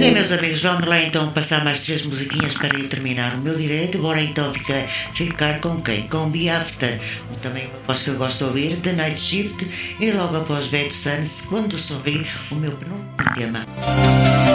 Sim, meus amigos, vamos lá então passar mais três musiquinhas para eu terminar o meu direito. Bora então ficar com quem? Com Be After, também uma voz que eu gosto de ouvir, The Night Shift, e logo após Bad Suns, Quando Sorri, o meu penúltimo tema.